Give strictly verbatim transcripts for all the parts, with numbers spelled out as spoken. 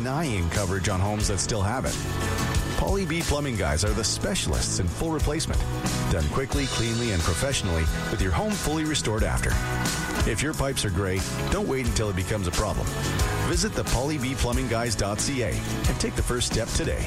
denying coverage on homes that still have it. Pauly B Plumbing Guys are the specialists in full replacement. Done quickly, cleanly, and professionally with your home fully restored after. If your pipes are gray, don't wait until it becomes a problem. Visit the pauly b plumbing guys dot c a and take the first step today.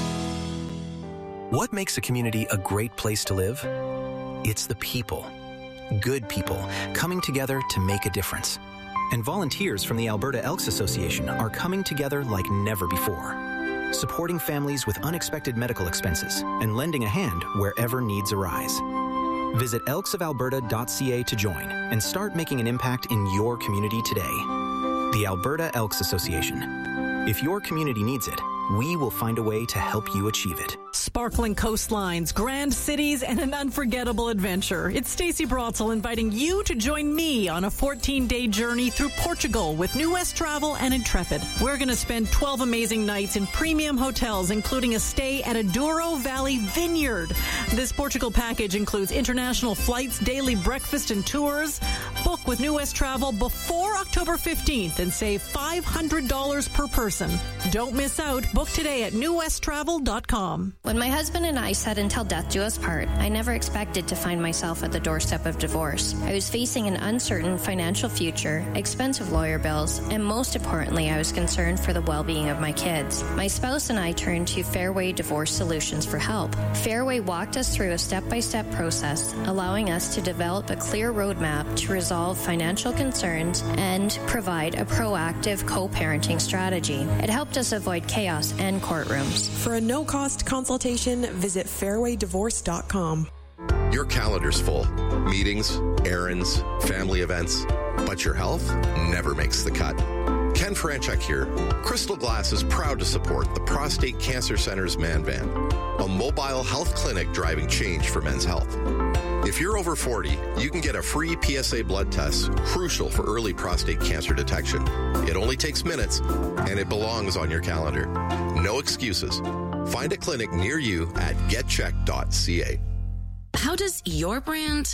What makes a community a great place to live? It's the people. Good people coming together to make a difference. And volunteers from the Alberta Elks Association are coming together like never before, supporting families with unexpected medical expenses and lending a hand wherever needs arise. Visit elks of alberta dot c a to join and start making an impact in your community today. The Alberta Elks Association. If your community needs it, we will find a way to help you achieve it. Sparkling coastlines, grand cities, and an unforgettable adventure. It's Stacey Brotzel inviting you to join me on a fourteen-day journey through Portugal with New West Travel and Intrepid. We're going to spend twelve amazing nights in premium hotels, including a stay at a Douro Valley Vineyard. This Portugal package includes international flights, daily breakfast, and tours. Book with New West Travel before October fifteenth and save five hundred dollars per person. Don't miss out. Book today at new west travel dot com. When my husband and I said until death do us part, I never expected to find myself at the doorstep of divorce. I was facing an uncertain financial future, expensive lawyer bills, and most importantly, I was concerned for the well-being of my kids. My spouse and I turned to Fairway Divorce Solutions for help. Fairway walked us through a step-by-step process, allowing us to develop a clear roadmap to resolve financial concerns and provide a proactive co-parenting strategy. It helped us avoid chaos and courtrooms. For a no-cost consultation, visit fairway divorce dot com. Your calendar's full. Meetings, errands, family events. But your health never makes the cut. Ken Franchuk here. Crystal Glass is proud to support the Prostate Cancer Center's Man Van, a mobile health clinic driving change for men's health. If you're over forty, you can get a free P S A blood test, crucial for early prostate cancer detection. It only takes minutes, and it belongs on your calendar. No excuses. Find a clinic near you at get check dot c a. How does your brand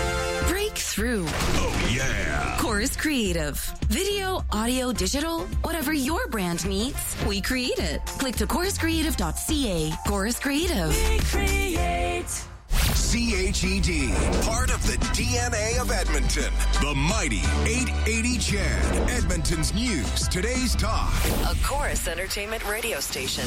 break through? Oh, yeah. Chorus Creative. Video, audio, digital, whatever your brand needs, we create it. Click to chorus creative dot c a. Chorus Creative. We create. C H E D, part of the D N A of Edmonton. The mighty eight eighty C H E D, Edmonton's news, today's talk. A Chorus Entertainment radio station.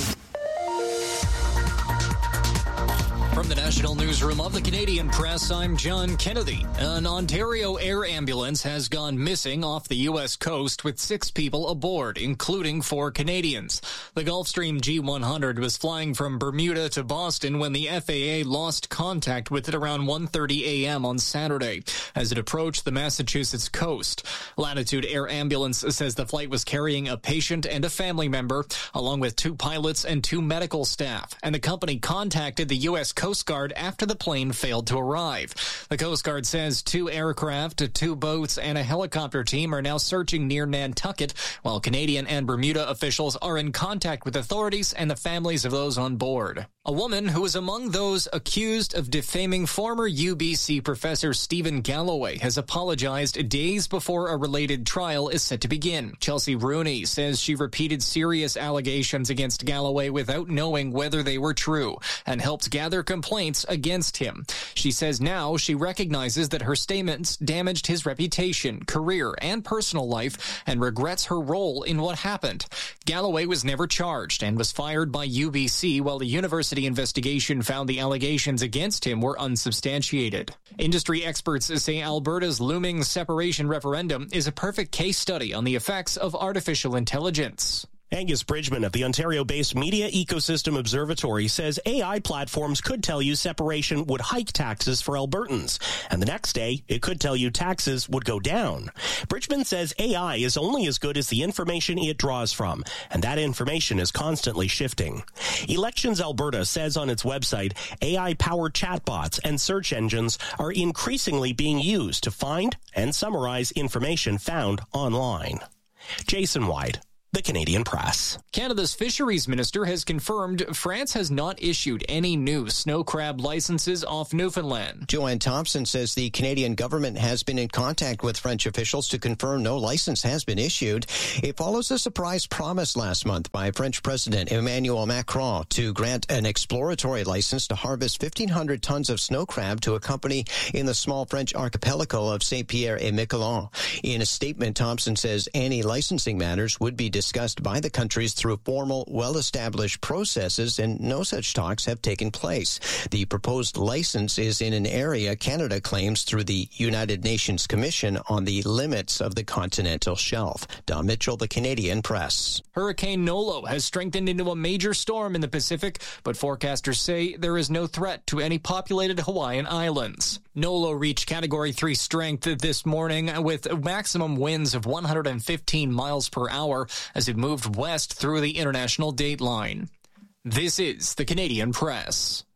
From the National Newsroom of the Canadian Press, I'm John Kennedy. An Ontario air ambulance has gone missing off the U S coast with six people aboard, including four Canadians. The Gulfstream G one hundred was flying from Bermuda to Boston when the F A A lost contact with it around one thirty a.m. on Saturday as it approached the Massachusetts coast. Latitude Air Ambulance says the flight was carrying a patient and a family member, along with two pilots and two medical staff, and the company contacted the U S Coast Guard after the plane failed to arrive. The Coast Guard says two aircraft, two boats, and a helicopter team are now searching near Nantucket, while Canadian and Bermuda officials are in contact with authorities and the families of those on board. A woman who was among those accused of defaming former U B C professor Stephen Galloway has apologized days before a related trial is set to begin. Chelsea Rooney says she repeated serious allegations against Galloway without knowing whether they were true and helped gather complaints against him. She says now she recognizes that her statements damaged his reputation, career, and personal life and regrets her role in what happened. Galloway was never charged and was fired by U B C while the university investigation found the allegations against him were unsubstantiated. Industry experts say Alberta's looming separation referendum is a perfect case study on the effects of artificial intelligence. Angus Bridgman of the Ontario-based Media Ecosystem Observatory says A I platforms could tell you separation would hike taxes for Albertans, and the next day it could tell you taxes would go down. Bridgman says A I is only as good as the information it draws from, and that information is constantly shifting. Elections Alberta says on its website, A I-powered chatbots and search engines are increasingly being used to find and summarize information found online. Jason White, the Canadian Press. Canada's fisheries minister has confirmed France has not issued any new snow crab licenses off Newfoundland. Joanne Thompson says the Canadian government has been in contact with French officials to confirm no license has been issued. It follows a surprise promise last month by French President Emmanuel Macron to grant an exploratory license to harvest fifteen hundred tons of snow crab to a company in the small French archipelago of Saint-Pierre et Miquelon. In a statement, Thompson says any licensing matters would be discussed by the countries through formal, well-established processes, and no such talks have taken place. The proposed license is in an area Canada claims through the United Nations Commission on the Limits of the Continental Shelf. Don Mitchell, the Canadian Press. Hurricane Nolo has strengthened into a major storm in the Pacific, but forecasters say there is no threat to any populated Hawaiian islands. Nolo reached Category three strength this morning with maximum winds of one hundred fifteen miles per hour as it moved west through the international date line. This is the Canadian Press.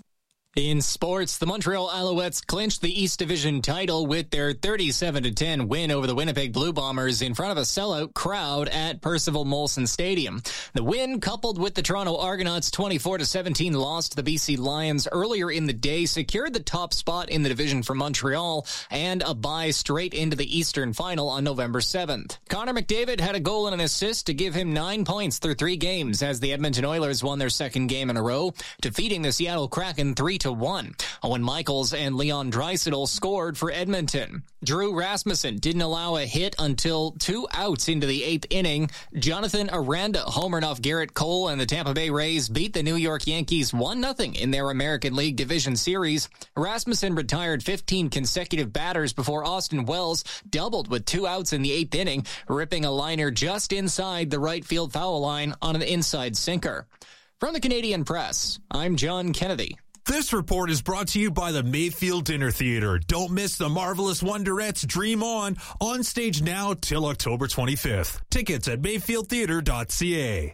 In sports, the Montreal Alouettes clinched the East Division title with their thirty-seven to ten win over the Winnipeg Blue Bombers in front of a sellout crowd at Percival Molson Stadium. The win, coupled with the Toronto Argonauts' twenty-four to seventeen loss to the B C Lions earlier in the day, secured the top spot in the division for Montreal and a bye straight into the Eastern Final on November seventh. Connor McDavid had a goal and an assist to give him nine points through three games as the Edmonton Oilers won their second game in a row, defeating the Seattle Kraken three to one. Owen Michaels and Leon Draisaitl scored for Edmonton. Drew Rasmussen didn't allow a hit until two outs into the eighth inning. Jonathan Aranda homered off Garrett Cole, and the Tampa Bay Rays beat the New York Yankees one nothing in their American League Division Series. Rasmussen retired fifteen consecutive batters before Austin Wells doubled with two outs in the eighth inning, ripping a liner just inside the right field foul line on an inside sinker. From the Canadian Press, I'm John Kennedy. This report is brought to you by the Mayfield Dinner Theater. Don't miss the marvelous Wonderettes Dream On, on stage now till October twenty-fifth. Tickets at mayfield theater dot c a.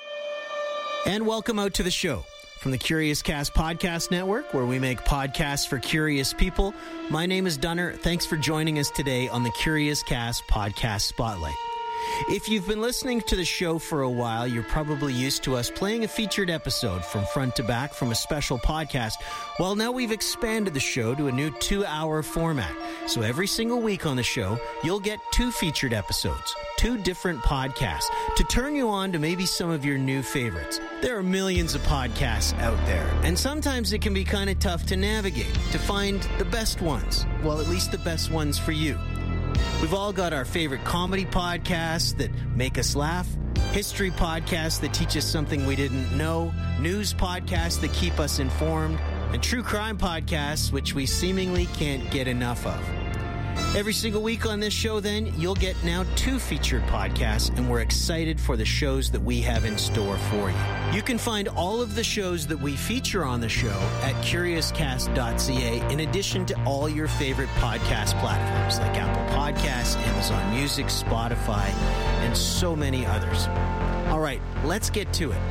And welcome out to the show from the Curious Cast Podcast Network, where we make podcasts for curious people. My name is Dunner. Thanks for joining us today on the Curious Cast Podcast Spotlight. If you've been listening to the show for a while, you're probably used to us playing a featured episode from front to back from a special podcast. Well, now we've expanded the show to a new two-hour format. So every single week on the show, you'll get two featured episodes, two different podcasts, to turn you on to maybe some of your new favorites. There are millions of podcasts out there, and sometimes it can be kind of tough to navigate, to find the best ones. Well, at least the best ones for you. We've all got our favorite comedy podcasts that make us laugh, history podcasts that teach us something we didn't know, news podcasts that keep us informed, and true crime podcasts which we seemingly can't get enough of. Every single week on this show, then, you'll get now two featured podcasts, and we're excited for the shows that we have in store for you. You can find all of the shows that we feature on the show at curious cast dot c a, in addition to all your favorite podcast platforms like Apple Podcasts, Amazon Music, Spotify, and so many others. All right, let's get to it.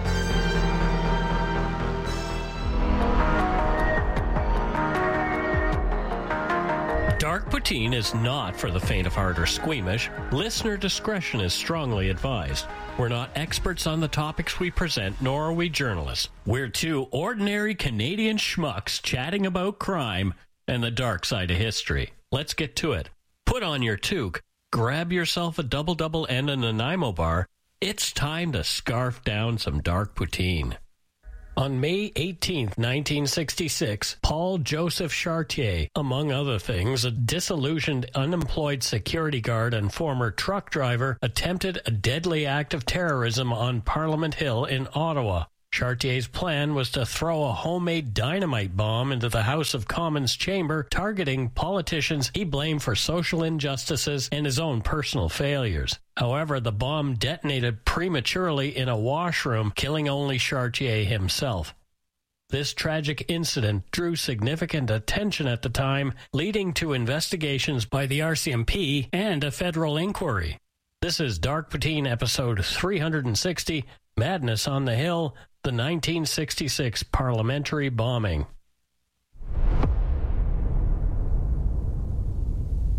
Dark poutine is not for the faint of heart or squeamish. Listener discretion is strongly advised. We're not experts on the topics we present, nor are we journalists. We're two ordinary Canadian schmucks chatting about crime and the dark side of history. Let's get to it. Put on your toque, grab yourself a double-double and a Nanaimo bar. It's time to scarf down some dark poutine. On May eighteenth, nineteen sixty-six, Paul Joseph Chartier, among other things, a disillusioned, unemployed security guard and former truck driver, attempted a deadly act of terrorism on Parliament Hill in Ottawa. Chartier's plan was to throw a homemade dynamite bomb into the House of Commons chamber, targeting politicians he blamed for social injustices and his own personal failures. However, the bomb detonated prematurely in a washroom, killing only Chartier himself. This tragic incident drew significant attention at the time, leading to investigations by the R C M P and a federal inquiry. This is Dark Poutine episode three hundred sixty, Madness on the Hill, the nineteen sixty-six parliamentary bombing.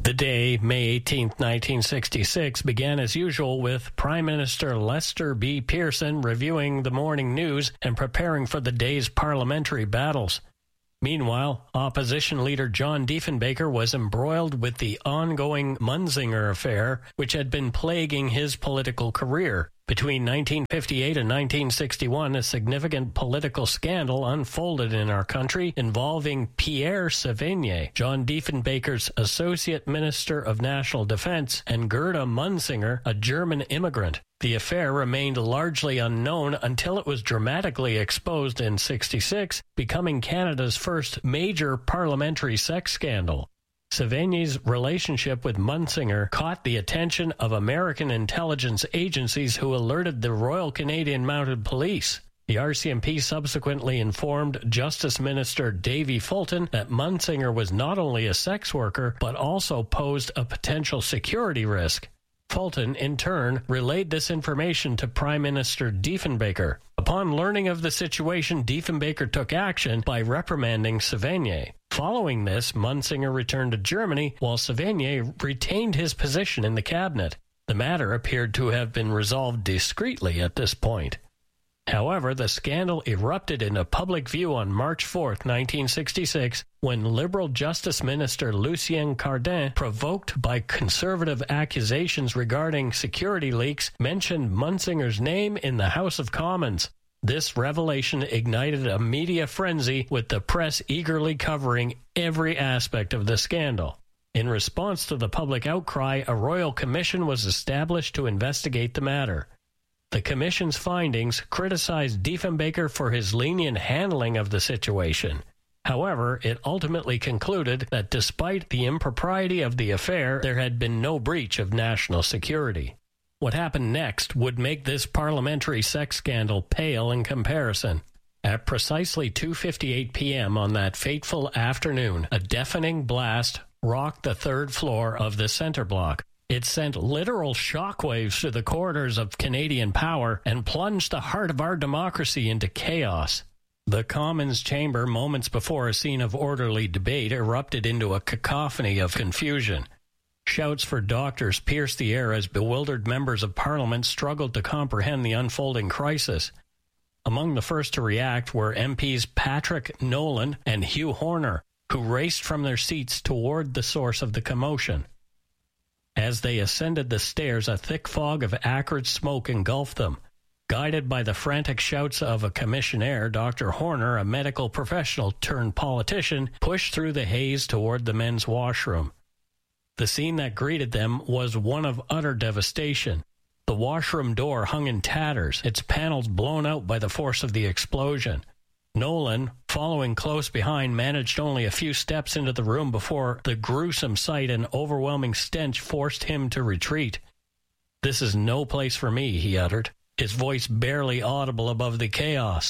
The day, May eighteenth, nineteen sixty-six, began as usual with Prime Minister Lester B. Pearson reviewing the morning news and preparing for the day's parliamentary battles. Meanwhile, opposition leader John Diefenbaker was embroiled with the ongoing Munzinger affair, which had been plaguing his political career. Between nineteen fifty-eight and nineteen sixty-one, a significant political scandal unfolded in our country involving Pierre Sévigné, John Diefenbaker's Associate Minister of National Defense, and Gerda Munzinger, a German immigrant. The affair remained largely unknown until it was dramatically exposed in sixty-six, becoming Canada's first major parliamentary sex scandal. Sévigné's relationship with Munzinger caught the attention of American intelligence agencies who alerted the Royal Canadian Mounted Police. The R C M P subsequently informed Justice Minister Davy Fulton that Munzinger was not only a sex worker, but also posed a potential security risk. Fulton, in turn, relayed this information to Prime Minister Diefenbaker. Upon learning of the situation, Diefenbaker took action by reprimanding Sévigné. Following this, Munzinger returned to Germany, while Sévigné retained his position in the cabinet. The matter appeared to have been resolved discreetly at this point. However, the scandal erupted into public view on March fourth, nineteen sixty-six, when Liberal Justice Minister Lucien Cardin, provoked by conservative accusations regarding security leaks, mentioned Munzinger's name in the House of Commons. This revelation ignited a media frenzy, with the press eagerly covering every aspect of the scandal. In response to the public outcry, a royal commission was established to investigate the matter. The commission's findings criticized Diefenbaker for his lenient handling of the situation. However, it ultimately concluded that despite the impropriety of the affair, there had been no breach of national security. What happened next would make this parliamentary sex scandal pale in comparison. At precisely two fifty-eight p.m. on that fateful afternoon, a deafening blast rocked the third floor of the Centre Block. It sent literal shockwaves through the corridors of Canadian power and plunged the heart of our democracy into chaos. The Commons chamber, moments before a scene of orderly debate, erupted into a cacophony of confusion. Shouts for doctors pierced the air as bewildered members of Parliament struggled to comprehend the unfolding crisis. Among the first to react were M Ps Patrick Nolan and Hugh Horner, who raced from their seats toward the source of the commotion. As they ascended the stairs, a thick fog of acrid smoke engulfed them. Guided by the frantic shouts of a commissionaire, Doctor Horner, a medical professional turned politician, pushed through the haze toward the men's washroom. The scene that greeted them was one of utter devastation. The washroom door hung in tatters, its panels blown out by the force of the explosion. Nolan, following close behind, managed only a few steps into the room before the gruesome sight and overwhelming stench forced him to retreat. "This is no place for me," he uttered, his voice barely audible above the chaos.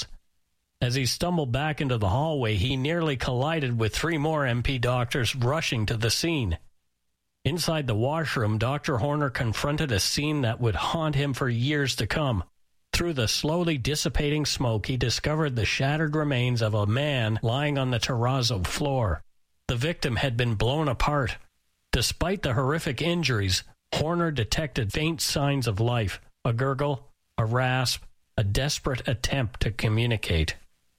As he stumbled back into the hallway, he nearly collided with three more M P doctors rushing to the scene. Inside the washroom, Doctor Horner confronted a scene that would haunt him for years to come. Through the slowly dissipating smoke, he discovered the shattered remains of a man lying on the terrazzo floor. The victim had been blown apart. Despite the horrific injuries, Horner detected faint signs of life, a gurgle, a rasp, a desperate attempt to communicate.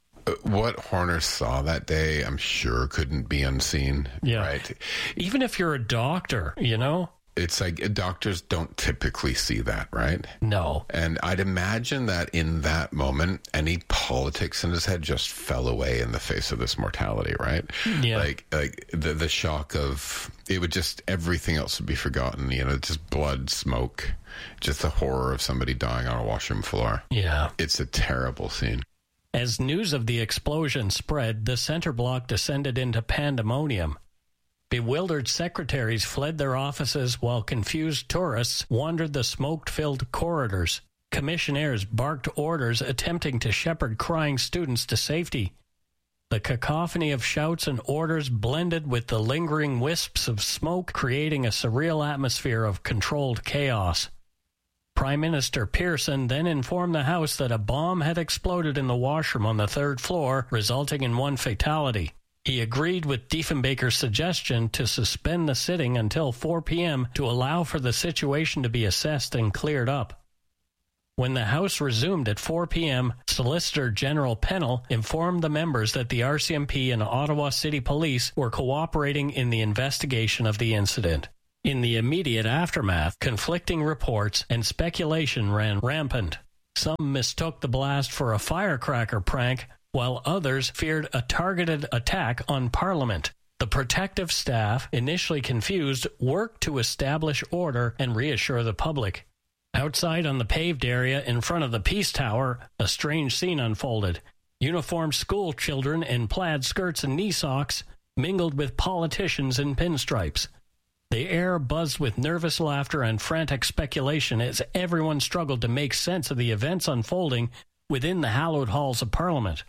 What Horner saw that day, I'm sure, couldn't be unseen. Yeah. Right? Even if you're a doctor, you know? It's like doctors don't typically see that, right? No. And I'd imagine that in that moment, any politics in his head just fell away in the face of this mortality, right? Yeah. Like, like the the shock of, it would just, everything else would be forgotten, you know, just blood, smoke, just the horror of somebody dying on a washroom floor. Yeah. It's a terrible scene. As news of the explosion spread, the Centre Block descended into pandemonium. Bewildered secretaries fled their offices while confused tourists wandered the smoke-filled corridors. Commissionaires barked orders attempting to shepherd crying students to safety. The cacophony of shouts and orders blended with the lingering wisps of smoke, creating a surreal atmosphere of controlled chaos. Prime Minister Pearson then informed the House that a bomb had exploded in the washroom on the third floor, resulting in one fatality. He agreed with Diefenbaker's suggestion to suspend the sitting until four p.m. to allow for the situation to be assessed and cleared up. When the House resumed at four p.m., Solicitor General Pennell informed the members that the R C M P and Ottawa City Police were cooperating in the investigation of the incident. In the immediate aftermath, conflicting reports and speculation ran rampant. Some mistook the blast for a firecracker prank, while others feared a targeted attack on Parliament. The protective staff, initially confused, worked to establish order and reassure the public. Outside on the paved area in front of the Peace Tower, a strange scene unfolded. Uniformed school children in plaid skirts and knee socks mingled with politicians in pinstripes. The air buzzed with nervous laughter and frantic speculation as everyone struggled to make sense of the events unfolding within the hallowed halls of Parliament.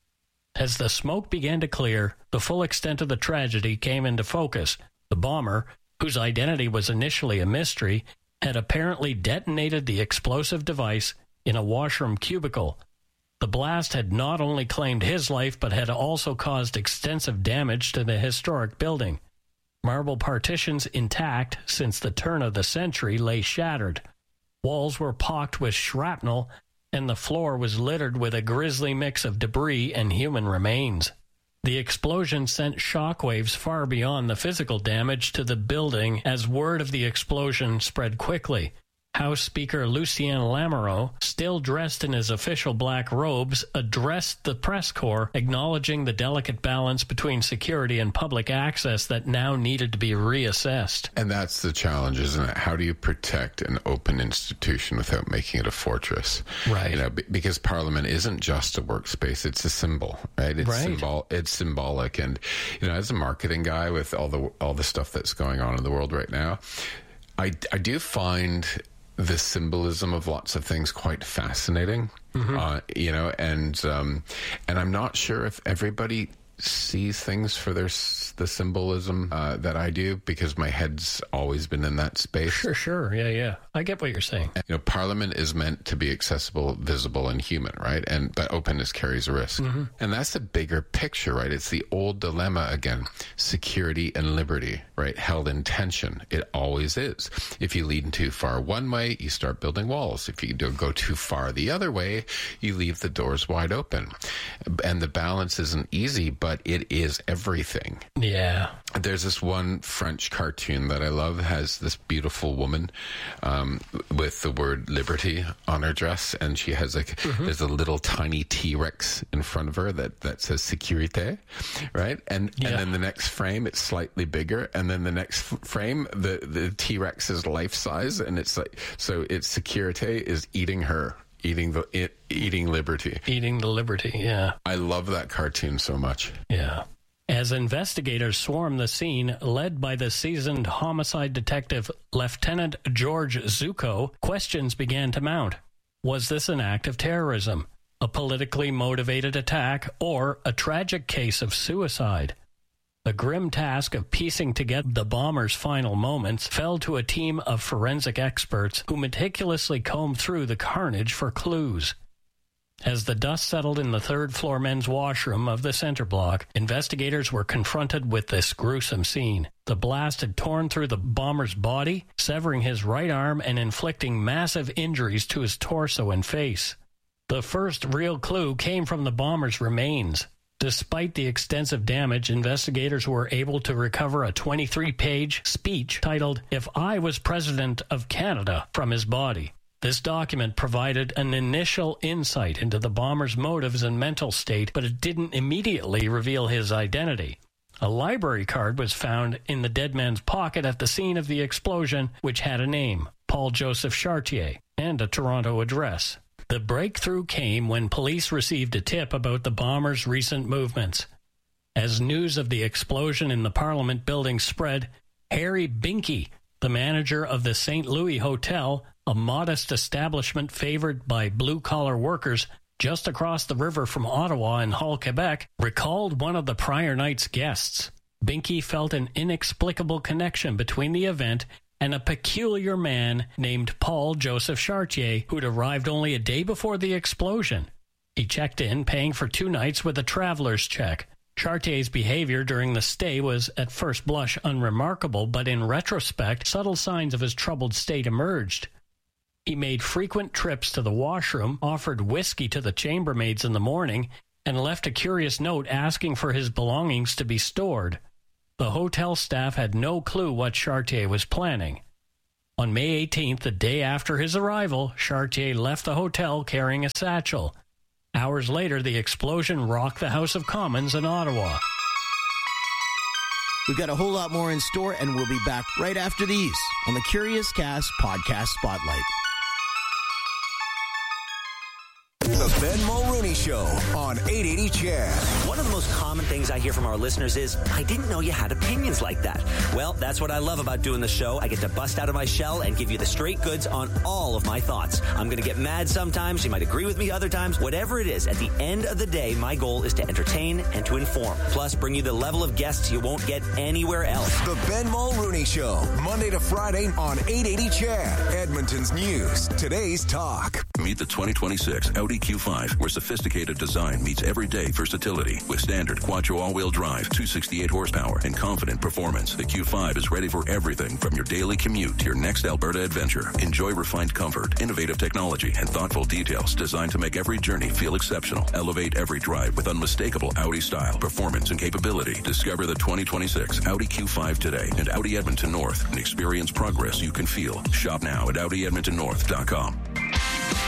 As the smoke began to clear, the full extent of the tragedy came into focus. The bomber, whose identity was initially a mystery, had apparently detonated the explosive device in a washroom cubicle. The blast had not only claimed his life, but had also caused extensive damage to the historic building. Marble partitions intact since the turn of the century lay shattered. Walls were pocked with shrapnel, and the floor was littered with a grisly mix of debris and human remains. The explosion sent shockwaves far beyond the physical damage to the building as word of the explosion spread quickly. House Speaker Lucien Lamoureux, still dressed in his official black robes, addressed the press corps, acknowledging the delicate balance between security and public access that now needed to be reassessed. And that's the challenge, isn't it? How do you protect an open institution without making it a fortress? Right. You know, b- because Parliament isn't just a workspace; it's a symbol, right? It's right. symbol. It's symbolic, and you know, as a marketing guy with all the all the stuff that's going on in the world right now, I I do find the symbolism of lots of things quite fascinating, mm-hmm. uh, you know, and um, and I'm not sure if everybody sees things for their the symbolism uh, that I do, because my head's always been in that space. Sure, sure, yeah, yeah. I get what you're saying. And, you know, Parliament is meant to be accessible, visible, and human, right? And but openness carries a risk, mm-hmm. and that's the bigger picture, right? It's the old dilemma again: security and liberty, right? Held in tension. It always is. If you lean too far one way, you start building walls. If you don't go too far the other way, you leave the doors wide open. And the balance isn't easy, but it is everything. Yeah. There's this one French cartoon that I love. It has this beautiful woman um, with the word liberty on her dress, and she has like mm-hmm. there's a little tiny T-Rex in front of her that, that says sécurité, right? And yeah. and then the next frame it's slightly bigger, and then the next f- frame the the T-Rex is life size, and it's like so it's sécurité is eating her. Eating the it, eating liberty. Eating the liberty, yeah. I love that cartoon so much. Yeah. As investigators swarmed the scene, led by the seasoned homicide detective Lieutenant George Zucco, questions began to mount. Was this an act of terrorism, a politically motivated attack, or a tragic case of suicide? The grim task of piecing together the bomber's final moments fell to a team of forensic experts who meticulously combed through the carnage for clues. As the dust settled in the third-floor men's washroom of the center block, investigators were confronted with this gruesome scene. The blast had torn through the bomber's body, severing his right arm and inflicting massive injuries to his torso and face. The first real clue came from the bomber's remains. Despite the extensive damage, investigators were able to recover a twenty-three page speech titled, "If I Was President of Canada," from his body. This document provided an initial insight into the bomber's motives and mental state, but it didn't immediately reveal his identity. A library card was found in the dead man's pocket at the scene of the explosion, which had a name, Paul Joseph Chartier, and a Toronto address. The breakthrough came when police received a tip about the bomber's recent movements. As news of the explosion in the Parliament building spread, Harry Binkie, the manager of the Saint Louis Hotel, a modest establishment favored by blue-collar workers just across the river from Ottawa in Hull, Quebec, recalled one of the prior night's guests. Binkie felt an inexplicable connection between the event and a peculiar man named Paul Joseph Chartier, who'd arrived only a day before the explosion. He checked in, paying for two nights with a traveler's check. Chartier's behavior during the stay was at first blush unremarkable, but in retrospect, subtle signs of his troubled state emerged. He made frequent trips to the washroom, offered whiskey to the chambermaids in the morning, and left a curious note asking for his belongings to be stored. The hotel staff had no clue what Chartier was planning. On May eighteenth, the day after his arrival, Chartier left the hotel carrying a satchel. Hours later, the explosion rocked the House of Commons in Ottawa. We've got a whole lot more in store, and we'll be back right after these on the Curious Cast Podcast Spotlight. The Ben Mulrooney Show on eight eighty C H A D. One of the most common things I hear from our listeners is, I didn't know you had opinions like that. Well, that's what I love about doing the show. I get to bust out of my shell and give you the straight goods on all of my thoughts. I'm going to get mad sometimes. You might agree with me other times. Whatever it is, at the end of the day, my goal is to entertain and to inform. Plus, bring you the level of guests you won't get anywhere else. The Ben Mulrooney Show, Monday to Friday on eight eighty C H A D, Edmonton's news, today's talk. Meet the twenty twenty-six Audi Q five, where sophisticated design meets everyday versatility. With standard quattro all-wheel drive, two hundred sixty-eight horsepower, and confident performance, the Q five is ready for everything from your daily commute to your next Alberta adventure. Enjoy refined comfort, innovative technology, and thoughtful details designed to make every journey feel exceptional. Elevate every drive with unmistakable Audi style, performance, and capability. Discover the twenty twenty-six Audi Q five today at Audi Edmonton North and experience progress you can feel. Shop now at Audi Edmonton North dot com.